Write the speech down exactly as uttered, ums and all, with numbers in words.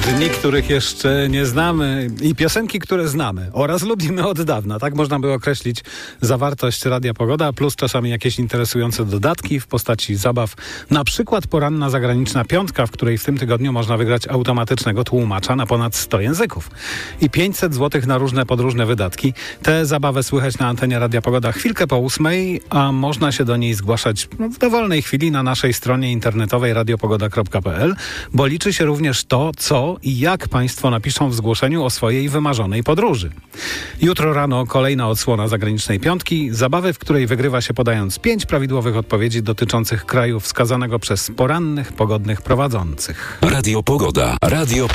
Dni, których jeszcze nie znamy i piosenki, które znamy oraz lubimy od dawna. Tak można by określić zawartość Radia Pogoda, plus czasami jakieś interesujące dodatki w postaci zabaw. Na przykład poranna zagraniczna piątka, w której w tym tygodniu można wygrać automatycznego tłumacza na ponad sto języków. I pięćset złotych na różne podróżne wydatki. Tę zabawę słychać na antenie Radia Pogoda chwilkę po ósmej, a można się do niej zgłaszać w dowolnej chwili na naszej stronie internetowej radiopogoda kropka p l, bo liczy się również to, co i jak Państwo napiszą w zgłoszeniu o swojej wymarzonej podróży. Jutro rano kolejna odsłona zagranicznej piątki, zabawy, w której wygrywa się podając pięć prawidłowych odpowiedzi dotyczących kraju wskazanego przez porannych, pogodnych prowadzących. Radio Pogoda. Radio